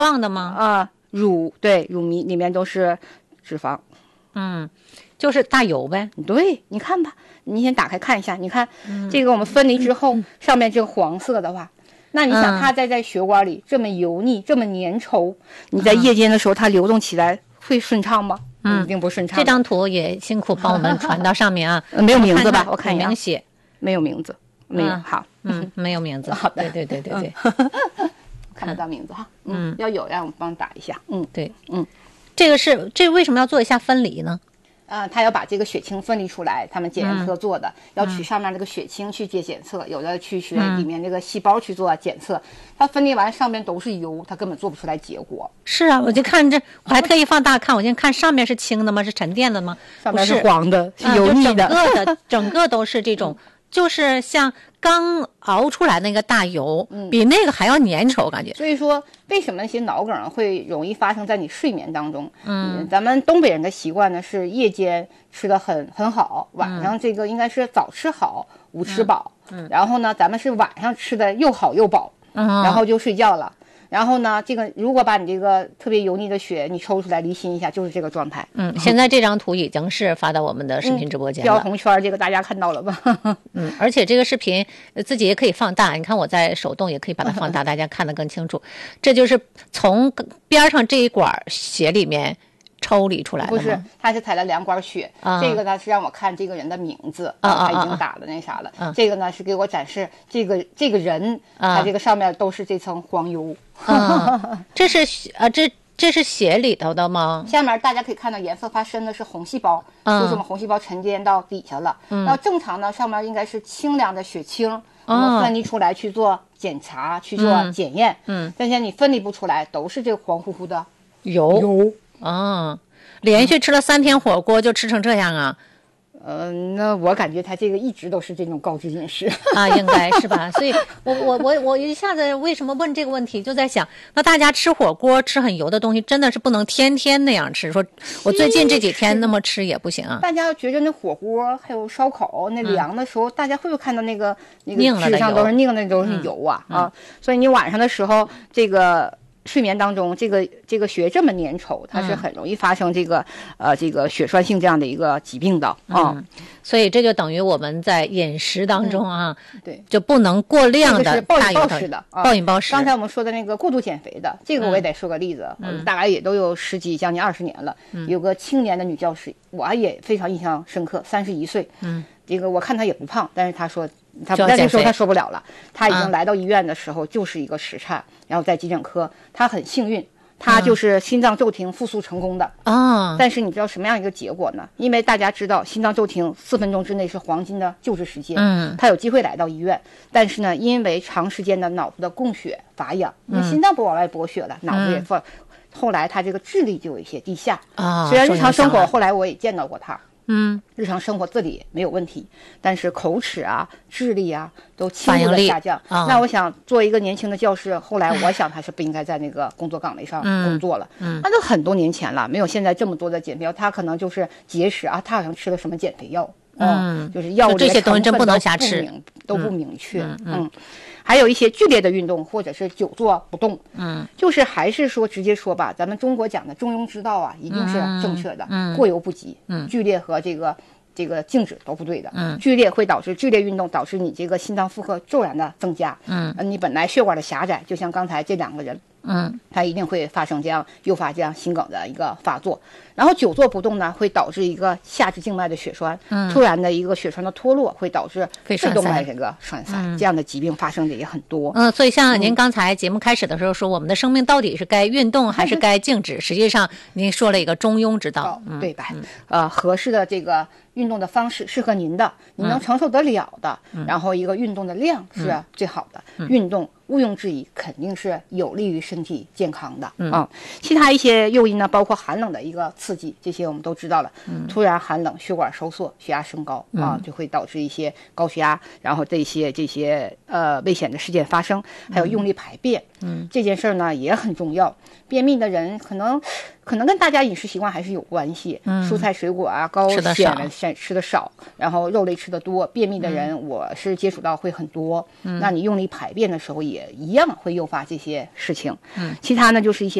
旺的吗？ 乳，对，乳糜里面都是脂肪。 就是大油呗。 对，你看吧，你先打开看一下，你看、这个我们分离之后，上面这个黄色的话，那你想它在血管里这么油腻，这么粘稠，你在夜间的时候它流动起来会顺畅吗？一定不顺畅。 这张图也辛苦帮我们传到上面啊。 没有名字吧？我看一下， 明写没有名字，没有。好， 没有名字。 好的， 对。 看不到名字哈。要有让我帮打一下。 对。这为什么要做一下分离呢？ 他要把这个血清分离出来，他们检验科做的，要取上面这个血清去接检测，有的去血里面这个细胞去做检测，它分离完上面都是油，它根本做不出来结果。 是啊，我就看这，我还特意放大看，我先看上面是清的吗？是沉淀的吗？ 上面是黄的，是油腻的，整个都是这种，就是像刚熬出来那个大油，比那个还要粘稠，感觉。 所以说，为什么一些脑梗会容易发生在你睡眠当中？咱们东北人的习惯呢是夜间吃的很好，晚上这个应该是早吃好，午吃饱。然后呢，咱们是晚上吃的又好又饱，然后就睡觉了。然后呢，这个如果把你这个特别油腻的血你抽出来离心一下，就是这个状态。 现在这张图已经是发到我们的视频直播间了， 标红圈，这个大家看到了吧？ 而且这个视频自己也可以放大，你看我在手动也可以把它放大，大家看得更清楚。这就是从边上这一管血里面抽离出来的吗？ 不是，他是采了2管血。这个呢是让我看这个人的名字，他已经打了那啥了。这个呢是给我展示这个人，他这个上面都是这层黄油。 这是这是血里头的吗？ 下面大家可以看到颜色发深的是红细胞，就是我们红细胞沉淀到底下了。那正常呢，上面应该是清凉的血清，我们分离出来去做检查，去做检验。但现在你分离不出来，都是这个黄乎乎的油。 连续吃了3天火锅就吃成这样啊？ 那我感觉他这个一直都是这种高脂饮食应该是吧？所以我一下子为什么问这个问题，就在想，那大家吃火锅吃很油的东西，真的是不能天天那样吃。说我最近这几天那么吃也不行啊。 大家觉得那火锅还有烧烤那凉的时候，大家会不会看到那个纸上都是拧的都是油啊？所以你晚上的时候这个。睡眠当中，这个血这么粘稠，它是很容易发生这个血栓性这样的一个疾病的所以这就等于我们在饮食当中对， 就不能过量的暴饮暴食的暴饮暴食。 刚才我们说的那个过度减肥的，这个我也得说个例子，大概也都有10几将近20年了。有个青年的女教师，我也非常印象深刻，31岁。这个我看她也不胖，但是她说。他不在这时候他受不了了，他已经来到医院的时候就是一个时差，然后在急诊科，他很幸运，他就是心脏骤停复苏成功的但是你知道什么样一个结果呢？因为大家知道心脏骤停4分钟之内是黄金的救治时间，他有机会来到医院，但是呢，因为长时间的脑部的供血乏氧，因为心脏不往外拨血了，脑部也后来他这个智力就有一些低下虽然日常生活后来我也见到过他。日常生活自理没有问题，但是口齿啊、智力啊都轻度的下降。那我想做一个年轻的教师，后来我想他是不应该在那个工作岗位上工作了。那都很多年前了，没有现在这么多的减肥药，他可能就是节食啊，他好像吃了什么减肥药。就是药物这些东西真不能瞎吃， 都不明确。还有一些剧烈的运动或者是久坐不动，就是还是说直接说吧，咱们中国讲的中庸之道啊，一定是正确的，过犹不及。剧烈和这个静止都不对的。剧烈会导致剧烈运动导致你这个心脏负荷骤然的增加。你本来血管的狭窄，就像刚才这2个人。它一定会发生诱发这样心梗的一个发作。然后久坐不动呢，会导致一个下肢静脉的血栓，突然的一个血栓的脱落，会导致肺动脉这个栓塞，这样的疾病发生的也很多。 所以像您刚才节目开始的时候说，我们的生命到底是该运动还是该静止？实际上您说了一个中庸之道， 对吧？合适的这个运动的方式适合您的，你能承受得了的，然后一个运动的量是最好的。运动毋庸置疑，肯定是有利于身体健康的其他一些诱因呢，包括寒冷的一个刺激，这些我们都知道了。突然寒冷，血管收缩，血压升高就会导致一些高血压，然后这些危险的事件发生。还有用力排便，这件事呢也很重要。便秘的人可可能跟大家饮食习惯还是有关系。蔬菜水果啊，高吃的纤吃的少，然后肉类吃的多。便秘的人，我是接触到会很多。那你用力排便的时候，也一样会诱发这些事情。其他呢，就是一些